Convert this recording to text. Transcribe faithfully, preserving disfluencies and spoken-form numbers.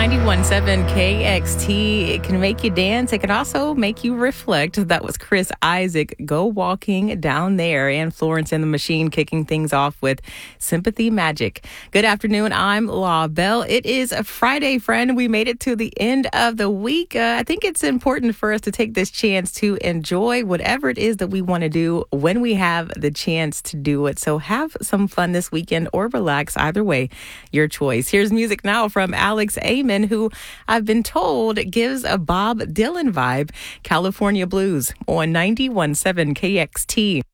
ninety-one point seven K X T. It can make you dance. It can also make you reflect. That was Chris Isaak, Go Walking Down There, and Florence and the Machine kicking things off with Sympathy Magic. Good afternoon. I'm Law Bell. It is a Friday, friend. We made it to the end of the week. Uh, I think it's important for us to take this chance to enjoy whatever it is that we want to do when we have the chance to do it. So have some fun this weekend or relax. Either way, your choice. Here's music now from Alex Amen, who I've been told gives a Bob Dylan vibe. California Blues on ninety-one point seven K X T.